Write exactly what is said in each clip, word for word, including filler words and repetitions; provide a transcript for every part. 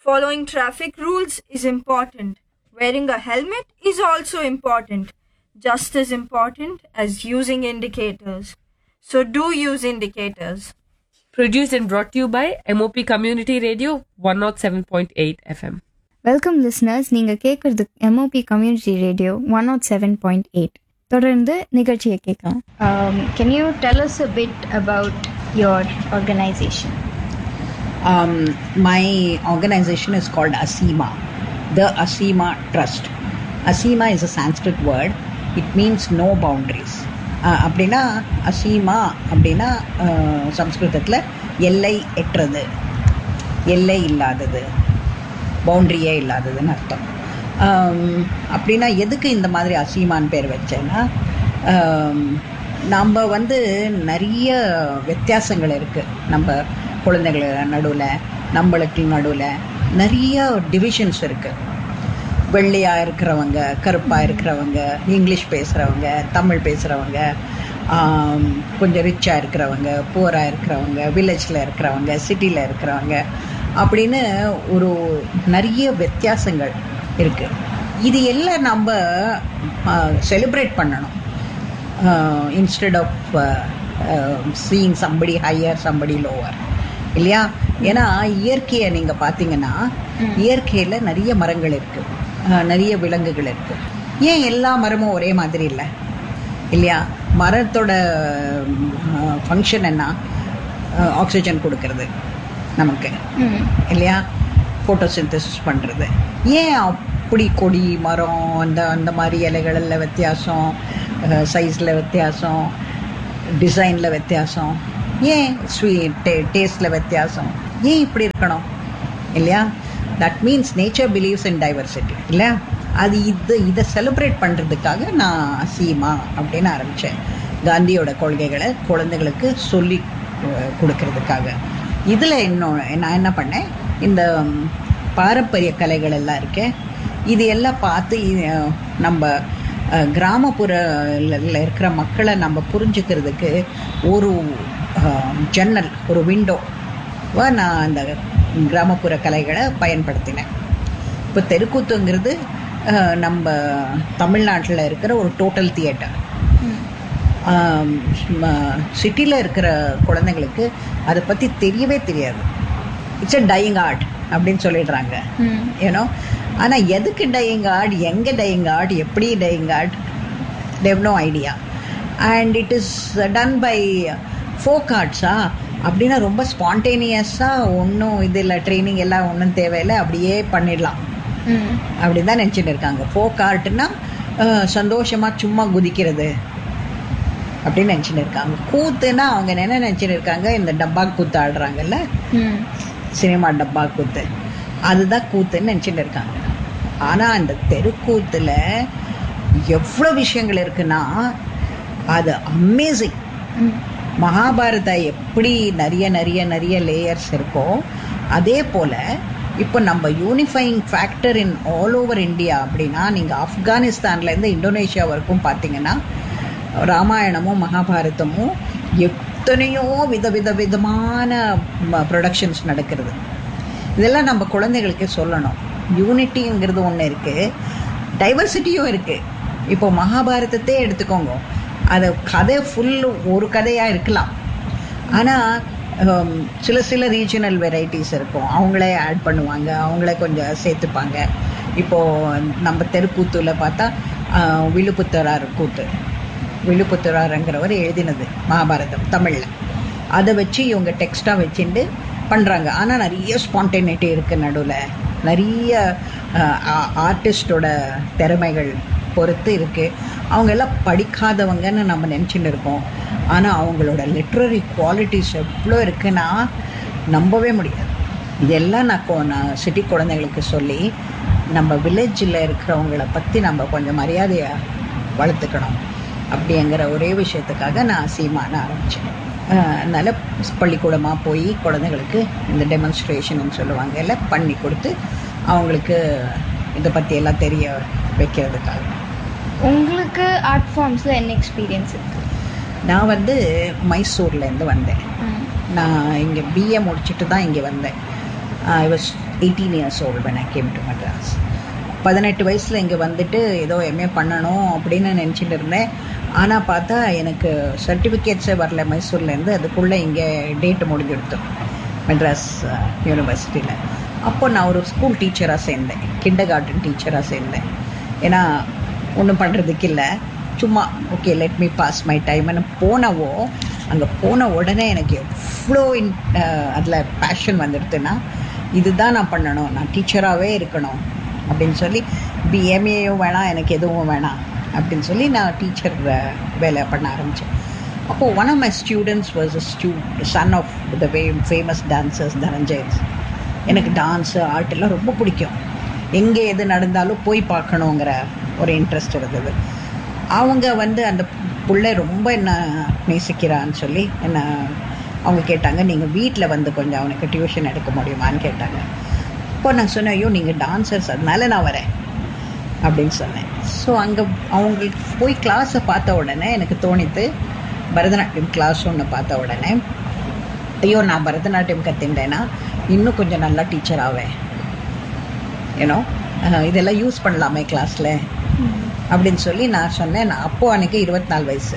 Following traffic rules is important. Wearing a helmet is also important, just as important as using indicators. So do use indicators. Produced and brought to you by M O P Community Radio one oh seven point eight F M. Welcome listeners, நீங்கள் கேட்குறது MOP community radio one not seven point eight. தொடர்ந்து நிகழ்ச்சியை கேட்கலாம். Can you tell us a bit about your organization? Um, my organization is called ASEMA, the ASEMA Trust. ASEMA is a Sanskrit word. It means no boundaries. அப்படின்னா அசீமா அப்படின்னா சம்ஸ்கிருதத்தில் எல்லை எட்டுறது, எல்லை இல்லாதது, பவுண்ட்ரியே இல்லாததுன்னு அர்த்தம். அப்படின்னா எதுக்கு இந்த மாதிரி அசீமான்னு பேர் வச்சேன்னா, நம்ம வந்து நிறைய வித்தியாசங்கள் இருக்குது. நம்ம குழந்தைகள் நடுவில், நம்மளுக்கு நடுவில் நிறைய டிவிஷன்ஸ் இருக்குது. வெள்ளையாக இருக்கிறவங்க, கருப்பாக இருக்கிறவங்க, இங்கிலீஷ் பேசுகிறவங்க, தமிழ் பேசுகிறவங்க, கொஞ்சம் ரிச்சாக இருக்கிறவங்க, புவராக இருக்கிறவங்க, வில்லேஜில் இருக்கிறவங்க, சிட்டியில் இருக்கிறவங்க அப்படின்னு ஒரு நிறைய வித்தியாசங்கள் இருக்குது. இது எல்லாம் நம்ம செலிப்ரேட் பண்ணணும். Instead of seeing somebody higher somebody lower, இல்லையா? ஏன்னா இயற்கையை நீங்கள் பார்த்தீங்கன்னா, இயற்கையில் நிறைய மரங்கள் இருக்குது, நிறைய விலங்குகள் இருக்குது. ஏன் எல்லா மரமும் ஒரே மாதிரி இல்லை, இல்லையா? மரத்தோட ஃபங்க்ஷன் என்ன? ஆக்சிஜன் கொடுக்கறது நமக்கு, இல்லையா? ஃபோட்டோசிந்தசிஸ் பண்ணுறது. ஏன் அப்படி கொடி மரம் அந்த அந்த மாதிரி இலைகளில் வித்தியாசம், சைஸில் வித்தியாசம், டிசைனில் வித்தியாசம், ஏன் ஸ்வீட் டே டேஸ்டில் வித்தியாசம், ஏன் இப்படி இருக்கணும், இல்லையா? That means nature believes in diversity, இல்லையா? அது இது இதை செலிப்ரேட் பண்ணுறதுக்காக நான் அசீமா அப்படின்னு ஆரம்பித்தேன். காந்தியோட கொள்கைகளை குழந்தைகளுக்கு சொல்லி கொடுக்கறதுக்காக. இதில் இன்னும் நான் என்ன பண்ணேன், இந்த பாரம்பரிய கலைகள் எல்லாம் இருக்கேன், இது எல்லாம் பார்த்து நம்ம கிராமப்புறத்தில் இருக்கிற மக்களை நம்ம புரிஞ்சுக்கிறதுக்கு ஒரு ஜன்னல், ஒரு விண்டோவை நான் அந்த கிராமப்புற கலைகளை பயன்படுத்தினேன். இப்போ தெருக்கூத்துங்கிறது நம்ம தமிழ்நாட்டில் இருக்கிற ஒரு டோட்டல் தியேட்டர். சிட்டியில் இருக்கிற குழந்தைங்களுக்கு அதை பற்றி தெரியவே தெரியாது. இட்ஸ் அ டையிங் ஆர்ட் அப்படின்னு சொல்லிடுறாங்க, ஏன்னோ. ஆனால் எதுக்கு டையிங் ஆர்ட், எங்கே டையிங் ஆர்ட், எப்படி dyeing art, Dev no idea. And it is done by folk ஆர்ட்ஸா அப்படின்னா ரொம்ப ஸ்பான்டேனியஸாக, ஒன்றும் இதில் ட்ரைனிங் எல்லாம் ஒன்றும் தேவையில்லை, அப்படியே பண்ணிடலாம் அப்படின்னு தான் நினச்சிட்டு இருக்காங்க. ஃபோக் ஆர்ட்னா சந்தோஷமாக சும்மா குதிக்கிறது அப்படின்னு நினச்சிட்டு இருக்காங்க. கூத்துன்னா அவங்க என்ன நினச்சிட்டு இருக்காங்க, இந்த டப்பா கூத்து ஆடுறாங்கல்ல, சினிமா டப்பா கூத்து, அதுதான் கூத்துன்னு நினச்சிட்டு இருக்காங்க. ஆனால் அந்த தெருக்கூத்தில் எவ்வளோ விஷயங்கள் இருக்குன்னா அது அமேசிங். மகாபாரதா எப்படி நிறைய நிறைய நிறைய லேயர்ஸ் இருக்கோ, அதே போல் இப்போ நம்ம unifying factor in all over India அப்படின்னா, நீங்கள் ஆப்கானிஸ்தான்லேருந்து இந்தோனேஷியா வரைக்கும் பார்த்தீங்கன்னா ராமாயணமும் மகாபாரதமும் எத்தனையோ வித வித விதமான ப்ரொடக்ஷன்ஸ் நடக்கிறது. இதெல்லாம் நம்ம குழந்தைகளுக்கு சொல்லணும். யூனிட்டிங்கிறது ஒன்று இருக்குது, டைவர்சிட்டியும் இருக்குது. இப்போ மகாபாரதத்தையே எடுத்துக்கோங்க, அது கதை ஃபுல்லு ஒரு கதையாக இருக்கலாம், ஆனால் சில சில ரீஜனல் வெரைட்டிஸ் இருக்கும், அவங்களே ஆட் பண்ணுவாங்க, அவங்களே கொஞ்சம் சேர்த்துப்பாங்க. இப்போது நம்ம தெருக்கூத்துல பார்த்தா விழுப்புத்தரார் கூத்து, விழுப்புத்தராருங்கிறவர் எழுதினது மகாபாரதம் தமிழில், அதை வச்சு இவங்க டெக்ஸ்டாக வச்சுட்டு பண்ணுறாங்க. ஆனால் நிறைய ஸ்பான்டேனிட்டி இருக்குது நடுவில், நிறைய ஆர்டிஸ்டோட திறமைகள் பொறுத்து இருக்குது. அவங்க எல்லாம் படிக்காதவங்கன்னு நம்ம நினச்சிட்டு இருக்கோம், ஆனால் அவங்களோட லிட்ரரி குவாலிட்டிஸ் எவ்வளோ இருக்குன்னா நம்பவே முடியாது. இதெல்லாம் நான் நான் சிட்டி குழந்தைங்களுக்கு சொல்லி நம்ம வில்லேஜில் இருக்கிறவங்கள பற்றி நம்ம கொஞ்சம் மரியாதையை வளர்த்துக்கணும் அப்படிங்கிற ஒரே விஷயத்துக்காக நான் சீமான ஆரம்பித்தேன். அதனால் பள்ளிக்கூடமாக போய் குழந்தைங்களுக்கு இந்த டெமான்ஸ்ட்ரேஷன் சொல்லுவாங்க எல்லாம் பண்ணி கொடுத்து அவங்களுக்கு இதை பற்றி எல்லாம் தெரிய வைக்கிறதுக்காக. உங்களுக்கு ஆர்ட் ஃபார்ம்ஸில் என்ன எக்ஸ்பீரியன்ஸ் இருக்குது? நான் வந்து மைசூர்லேருந்து வந்தேன். நான் இங்கே பிஏ முடிச்சுட்டு தான் இங்கே வந்தேன். I was eighteen years old when I came to Madras. பதினெட்டு வயசில் இங்கே வந்துட்டு ஏதோ எம்ஏ பண்ணணும் அப்படின்னு நினச்சிட்டு இருந்தேன். ஆனால் பார்த்தா எனக்கு சர்டிஃபிகேட்ஸே வரல மைசூர்லேருந்து. அதுக்குள்ளே இங்கே டேட்டு முடிஞ்சுடுத்து மெட்ராஸ் யூனிவர்சிட்டியில். அப்போ நான் ஒரு ஸ்கூல் டீச்சராக சேர்ந்தேன், கிண்டர் கார்டன் டீச்சராக சேர்ந்தேன். ஏன்னா ஒன்றும் பண்ணுறதுக்கு இல்லை, சும்மா okay let me boss my டைம்னு போனவோ அங்கே போன உடனே எனக்கு எவ்வளோ இன் அதில் பேஷன் வந்துடுதுன்னா இதுதான் நான் பண்ணணும், நான் டீச்சராகவே இருக்கணும் அப்படின்னு சொல்லி பிஎம்ஏயும் வேணாம் எனக்கு எதுவும் வேணாம் அப்படின்னு சொல்லி நான் டீச்சர் வேலை பண்ண ஆரம்பித்தேன். அப்போது one of my students was a stew son of the way famous dancers தனஞ்சயன்ஸ். எனக்கு டான்ஸு ஆர்ட் எல்லாம் ரொம்ப பிடிக்கும். எங்கே எது நடந்தாலும் போய் பார்க்கணுங்கிற ஒரு இன்ட்ரெஸ்ட் இருந்தது. அவங்க வந்து அந்த பிள்ளை ரொம்ப என்ன நேசிக்கிறான்னு சொல்லி என்ன அவங்க கேட்டாங்க, நீங்கள் வீட்டில் வந்து கொஞ்சம் அவனுக்கு டியூஷன் எடுக்க முடியுமான்னு கேட்டாங்க. இப்போ நான் சொன்னேன், ஐயோ நீங்கள் டான்சர்ஸ் அதனால நான் வரேன் அப்படின்னு சொன்னேன். ஸோ அங்கே அவங்களுக்கு போய் கிளாஸை பார்த்த உடனே எனக்கு தோணித்து பரதநாட்டியம் கிளாஸ் ஒன்று பார்த்த உடனே ஐயோ நான் பரதநாட்டியம் கற்றுண்டேன்னா இன்னும் கொஞ்சம் நல்லா டீச்சர் ஆவேன், ஏன்னோ இதெல்லாம் யூஸ் பண்ணலாமே கிளாஸில் அப்படின்னு சொல்லி நான் சொன்னேன். நான் அப்போது அன்றைக்கி இருபத்தி நாலு வயசு.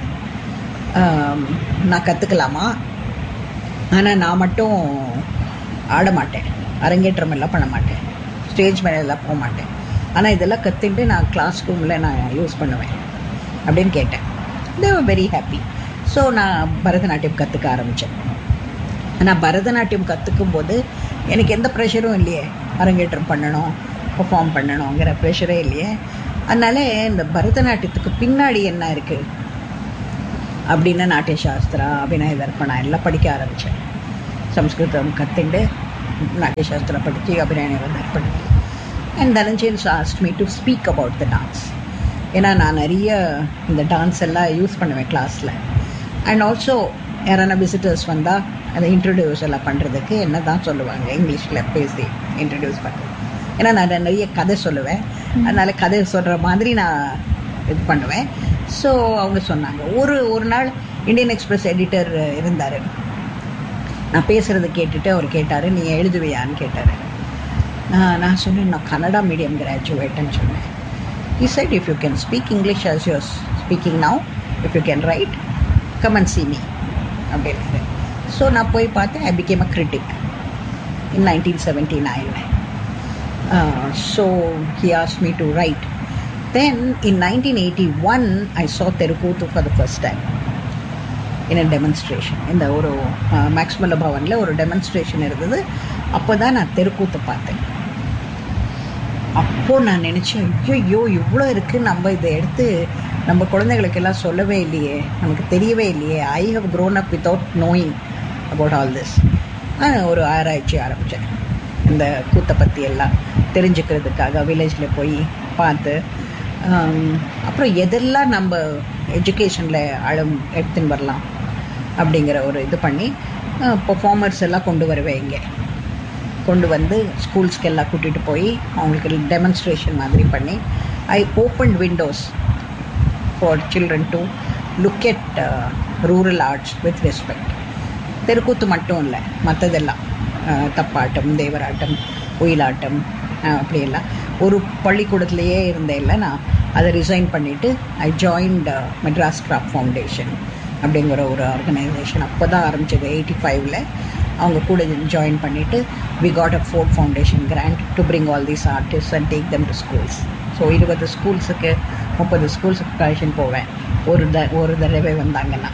நான் கற்றுக்கலாமா, ஆனால் நான் மட்டும் ஆட மாட்டேன், அரங்கேற்றம் எல்லாம் பண்ண மாட்டேன், ஸ்டேஜ் மேலே எல்லாம் போக மாட்டேன், ஆனால் இதெல்லாம் கற்றுட்டு நான் கிளாஸ் ரூமில் நான் யூஸ் பண்ணுவேன் அப்படின்னு கேட்டேன். தே வர் வெரி ஹாப்பி. ஸோ நான் பரதநாட்டியம் கற்றுக்க ஆரம்பித்தேன். ஆனால் பரதநாட்டியம் கற்றுக்கும் போது எனக்கு எந்த ப்ரெஷரும் இல்லையே, அரங்கேற்றம் பண்ணணும் பர்ஃபார்ம் பண்ணணுங்கிற ப்ரெஷரே இல்லையே. அதனால இந்த பரதநாட்டியத்துக்கு பின்னாடி என்ன இருக்குது அப்படின்னு நாட்டிய சாஸ்திரா, அபிநய தர்ப்பணா எல்லாம் படிக்க ஆரம்பித்தேன். சம்ஸ்கிருதம் கற்றுண்டு நாட்டிய சாஸ்திரா படித்து அபிநய தர்ப்பணம். And தனஞ்சயன்ஸ் asked me to speak about the dance. ஏன்னா நான் நிறைய இந்த டான்ஸ் எல்லாம் யூஸ் பண்ணுவேன் கிளாஸில். அண்ட் ஆல்சோ யாரான விசிட்டர்ஸ் வந்தால் அதை இன்ட்ரடியூஸ் எல்லாம் பண்ணுறதுக்கு என்ன தான் சொல்லுவாங்க, இங்கிலீஷில் பேசி இன்ட்ரடியூஸ் பண்ணுறது. ஏன்னா நான் நிறைய கதை சொல்லுவேன், அதனால் கதை சொல்கிற மாதிரி நான் இது பண்ணுவேன். ஸோ அவங்க சொன்னாங்க. ஒரு ஒரு நாள் இந்தியன் எக்ஸ்பிரஸ் எடிட்டர் இருந்தார். நான் பேசுகிறத கேட்டுட்டு அவர் கேட்டார், நீ எழுதுவியான்னு கேட்டார். நான் சொன்னேன், நான் கன்னடா மீடியம் கிராஜுவேட்டுன்னு சொன்னேன். He said, if you can speak English as you're speaking now, if you can write, come and see me அப்படின்னு. ஸோ நான் போய் பார்த்தேன். I became a critic in nineteen seventy-nine. Uh, so he asked me to write. Then in nineteen eighty-one I saw Terukuthu for the first time in a demonstration. இந்த ஒரு மேக்ஸ்மல்ல பவனில் ஒரு demonstration இருந்தது. அப்போ தான் நான் தெருக்கூத்து பார்த்தேன். அப்போது நான் நினச்சேன், ஐயோ இவ்வளோ இருக்குது, நம்ம இதை எடுத்து நம்ம குழந்தைகளுக்கெல்லாம் சொல்லவே இல்லையே, நமக்கு தெரியவே இல்லையே. I have grown up without knowing about all this. ஒரு ஆராய்ச்சி ஆரம்பித்தேன் இந்த கூத்தை பற்றி எல்லாம் தெரிஞ்சுக்கிறதுக்காக. வில்லேஜில் போய் பார்த்து அப்புறம் எதெல்லாம் நம்ம எஜுகேஷனில் ஆழம் எடுத்துன்னு வரலாம் அப்படிங்கிற ஒரு இது பண்ணி பர்ஃபார்மர்ஸ் எல்லாம் கொண்டு வருவேன். இங்கே கொண்டு வந்து ஸ்கூல்ஸ்க்கு எல்லாம் கூட்டிகிட்டு போய் அவங்களுக்கு டெமான்ஸ்ட்ரேஷன் மாதிரி பண்ணி ஐ open Windows for children to look Ed rural arts with respect. தெருக்கூத்து மட்டும் இல்லை, மற்றதெல்லாம் தப்பாட்டம், தேவராட்டம், ஒயிலாட்டம் அப்படியெல்லாம் ஒரு பள்ளிக்கூடத்துலேயே இருந்தேன். இல்லை நான் அதை ரிசைன் பண்ணிவிட்டு I joined Madras craft foundation அப்படிங்கிற ஒரு ஆர்கனைசேஷன். அப்போ தான் ஆரம்பித்தது எயிட்டி ஃபைவ்ல. அவங்க கூட ஜாயின் பண்ணிவிட்டு we got a fort foundation grand to bring all these artist and take them to schools. So இருபது ஸ்கூல்ஸுக்கு முப்பது ஸ்கூல்ஸுக்கு கலெக்ஷன் போவேன் ஒரு த ஒரு தடவை வந்தாங்கன்னா.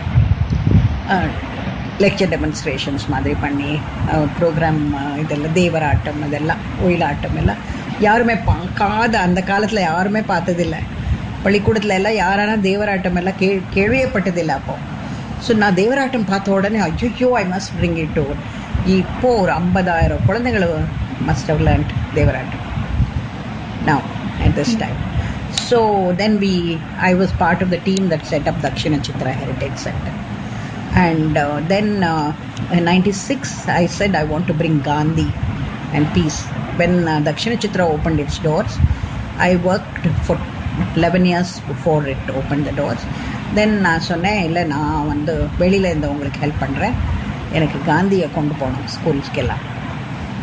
லெக்சர் டெமான்ஸ்ட்ரேஷன்ஸ் மாதிரி பண்ணி ப்ரோக்ராம் இதெல்லாம் தேவராட்டம் அதெல்லாம் ஒயிலாட்டம் எல்லாம் யாருமே பார்க்காத, அந்த காலத்தில் யாருமே பார்த்ததில்லை. பள்ளிக்கூடத்தில் எல்லாம் யாரானா தேவராட்டம் எல்லாம் கே கேள்வியப்பட்டதில்லை அப்போது. ஸோ நான் தேவராட்டம் பார்த்த உடனே ஐயோ I must bring it to. இப்போது ஒரு ஐம்பதாயிரம் குழந்தைகள் must have learnt Devarattam now at this time. So then we I was part of the team that set up Dakshina Chitra Heritage Center. And uh, then uh, in ninety-six I said I want to bring Gandhi and peace. When uh, Dakshina Chitra opened its doors, I worked for eleven years before it opened the doors. Then நான் சொன்னேன், இல்லை நான் வந்து வெளியில் இருந்து உங்களுக்கு help பண்ணுறேன், எனக்கு காந்தியை கொண்டு போகணும் ஸ்கூல்ஸ்க்கெல்லாம்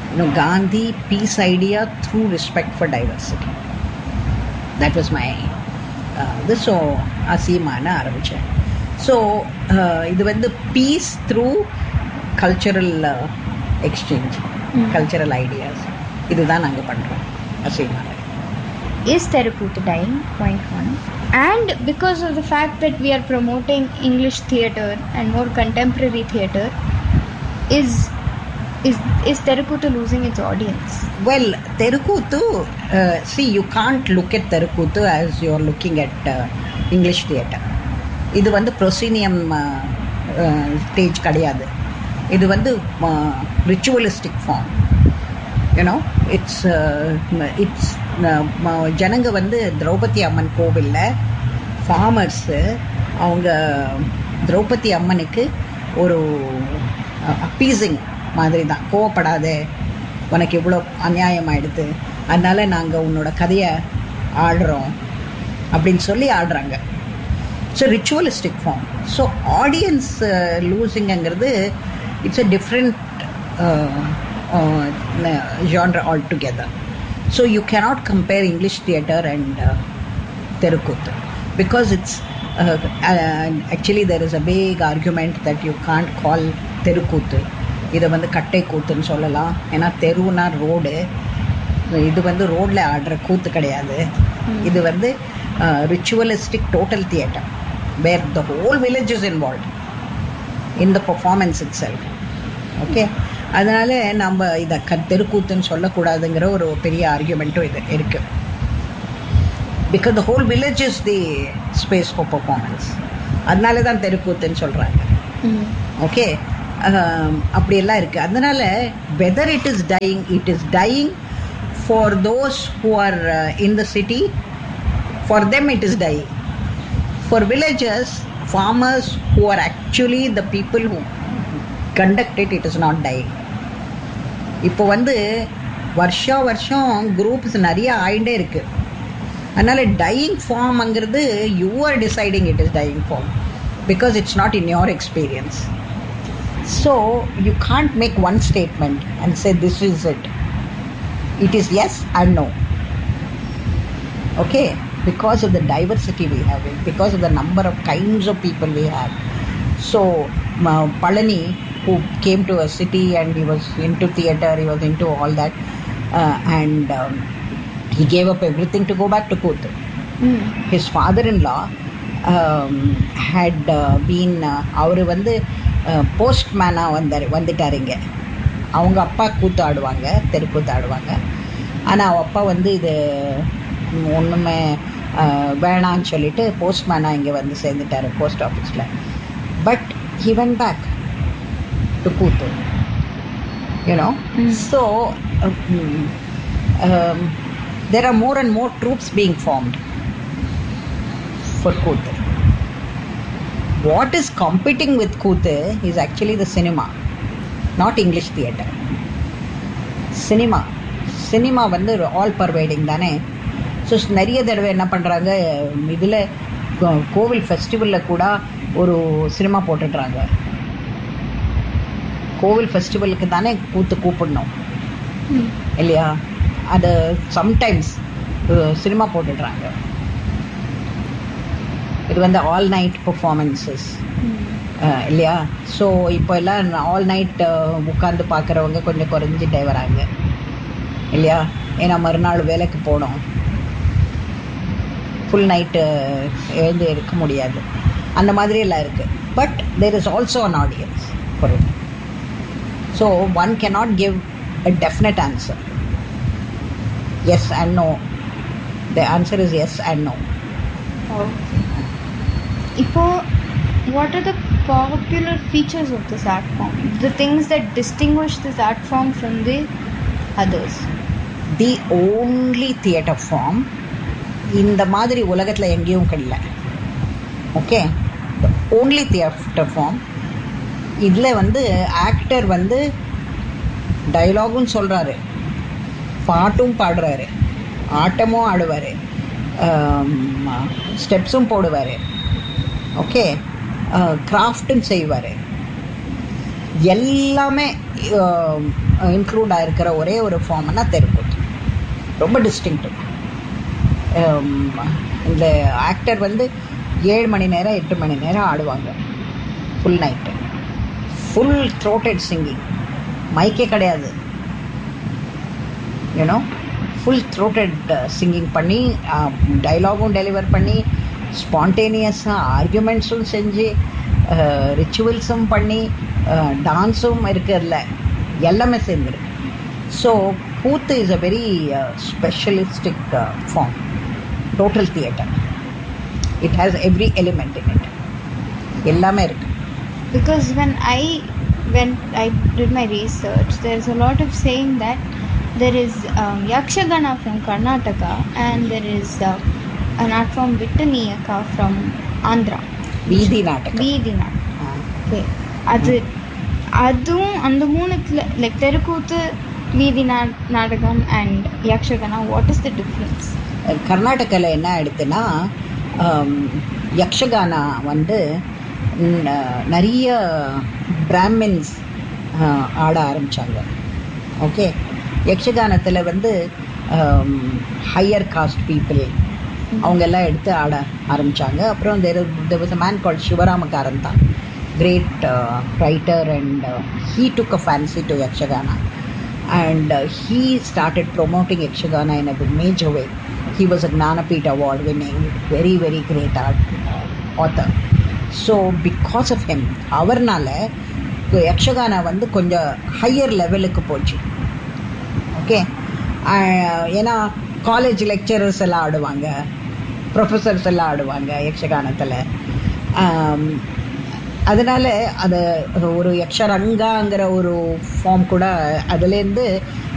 you know, Gandhi peace idea through respect for diversity. That was my uh, this so அசீமான ஆரம்பித்தேன். ஸோ இது வந்து piece through cultural exchange, cultural ideas, இதுதான் நாங்கள் பண்ணுறோம் அசீமான. Is Terukuthu dying? Point one. And because of the fact that we are promoting English theatre and more contemporary theatre, is is is Terukuthu losing its audience? Well, Terukuthu, uh, see, you can't look at Terukuthu as you're looking at uh, English theatre. இது வந்து proscenium stage கிடையாது. இது வந்து ritualistic form. You know it's it's ஜனங்க வந்து திரௌபதி அம்மன் கோவிலில் farmers அவங்க திரௌபதி அம்மனுக்கு ஒரு அப்பீசிங் மாதிரி தான், கோவப்படாதே, உனக்கு இவ்வளோ அநியாயம் ஆகிடுது, அதனால் நாங்கள் உன்னோட கதையை ஆடுறோம் அப்படின்னு சொல்லி ஆடுறாங்க. So ritualistic form. So audience லூசிங்கிறது it's a different genre altogether. So you cannot compare English theatre and uh, Terukuthu because it's uh, uh, actually there is a big argument that you can't call Terukuthu. இதை வந்து கட்டை கூத்துன்னு சொல்லலாம். ஏன்னா தெருவுனா road, இது வந்து ரோடில் ஆடுற கூத்து கிடையாது. இது வந்து ritualistic total theatre where the whole village is involve in the performance it self. Okay, அதனால நம்ம இதை க தெருக்கூத்துன்னு சொல்லக்கூடாதுங்கிற ஒரு பெரிய ஆர்கியூமெண்ட்டும் இது இருக்குது. Because the whole village is the space for performance. அதனால தான் தெருக்கூத்துன்னு சொல்கிறாங்க. ஓகே, அப்படியெல்லாம் இருக்குது. அதனால் whether it is dyeing, it is dyeing for those who are in the city, for them it is dyeing. For villagers, farmers who are actually the people who conduct it, it is not dying. இப்போ வந்து வருஷா வருஷம் groups நிறைய ஆகிட்டே இருக்கு. அதனால dyeing ஃபார்ம்ங்கிறது you are deciding it is dyeing form because it's not in your experience. So you can't make one statement and say this is it. It is yes and no. Okay, because of the diversity we have, because of the number of kinds of people we have. So uh, Palani, who came to a city and he was into theatre, he was into all that, uh, and um, he gave up everything to go back to Kuthu. Mm. His father-in-law um, had uh, been அவர் வந்து போஸ்ட்மேனாக வந்தார் வந்துட்டாருங்க. அவங்க அப்பா கூத்து ஆடுவாங்க, தெருக்கூத்து ஆடுவாங்க. ஆனால் அவள் அப்பா வந்து இது ஒன்றுமே வேணான்னு சொல்லிட்டு போஸ்ட்மேனாக இங்கே வந்து சேர்ந்துட்டார் போஸ்ட் ஆஃபீஸில். But he went back to கூத்து, you know. So there are more and more troops being formed for Kuthu. What is competing with Kuthu is actually the cinema, not English theatre. Cinema, cinema வந்து all pervading தானே. So நிறைய தடவை என்ன பண்ணுறாங்க, இதில் கோவில் ஃபெஸ்டிவலில் கூட ஒரு சினிமா போட்டுடுறாங்க. கோவில் ஃபெஸ்டிவலுக்கு தானே கூத்து கூப்பிடணும் இல்லையா? அது சம்டைம்ஸ் சினிமா போட்டுடுறாங்க. இது வந்து ஆல் நைட் பர்ஃபார்மன்ஸஸ் இல்லையா? ஸோ இப்போ எல்லாம் ஆல் நைட் உட்காந்து பார்க்குறவங்க கொஞ்சம் குறைஞ்சிட்டே வராங்க இல்லையா? ஏன்னா மறுநாள் வேலைக்கு போகணும், ஃபுல் நைட்டு எழுந்து இருக்க முடியாது, அந்த மாதிரி எல்லாம் இருக்குது. But there is also an audience for it. So one cannot give a definite answer, yes and no. The answer is yes and no. இப்போ what are the popular features of this art form, the things that distinguish this art form from the others? The only theatre form இந்த மாதிரி உலகத்தில் எங்கேயும் கிடையாது. Okay, த only theatre form. இதில் வந்து actor வந்து டைலாகும் சொல்கிறாரு, பாட்டும் பாடுறாரு, ஆட்டமும் ஆடுவார், ஸ்டெப்ஸும் போடுவார், ஓகே, கிராஃப்டும் செய்வார். எல்லாமே இன்க்ளூட் ஆகிருக்கிற ஒரே ஒரு ஃபார்ம்னா தெருக்கூத்து. ரொம்ப டிஸ்டிங்க்டிவ். இந்த ஆக்டர் வந்து ஏழு மணி நேரம் எட்டு மணி நேரம் ஆடுவாங்க full night. Full throated singing, மைக்கே கிடையாது, யூனோ ஃபுல் த்ரோட்டட் சிங்கிங் பண்ணி டைலாகும் டெலிவர் பண்ணி ஸ்பான்டேனியஸாக ஆர்கியூமெண்ட்ஸும் செஞ்சு ரிச்சுவல்ஸும் பண்ணி டான்ஸும் இருக்கிறதுல எல்லாமே சேர்ந்துருக்கு. ஸோ கூத்து is a very ஸ்பெஷலிஸ்டிக் form, total theatre. It has every element in it, எல்லாமே இருக்கு. Because when I when I did my research, there's a lot of saying that there is um, Yakshagana from Karnataka and there is uh, an art form Vittaniyaka from Andhra. வீதி நாடகம். வீதி நாடகம். Okay. அது அதுவும் அந்த மூணுத்துல like தெருக்கூத்து, வீதி நாடகம் and யக்ஷகனா, what is the difference? கர்நாடகாவில் என்ன ஆயிடுதுன்னா, யக்ஷகானா வந்து நிறைய பிராமின்ஸ் ஆட ஆரம்பித்தாங்க. ஓகே, யக்ஷகானத்தில் வந்து ஹையர் காஸ்ட் பீப்புள் அவங்கெல்லாம் எடுத்து ஆட ஆரம்பித்தாங்க. அப்புறம் தேர் there was a man called சிவராமகாரன் தான், great uh, writer, and uh, he took a fancy to Yakshagana, and uh, he started promoting Yakshagana in a major way. He was a Gnanapith award winning, very very great art uh, author. So because of him, அவர்னால யக்ஷகானா வந்து கொஞ்சம் higher லெவலுக்கு போச்சு. Okay, ஏன்னா college lecturers எல்லாம் ஆடுவாங்க, professors எல்லாம் ஆடுவாங்க யக்ஷகானத்தில். அதனால அது ஒரு யக்ஷரங்காங்கிற ஒரு ஃபார்ம் கூட அதுலேருந்து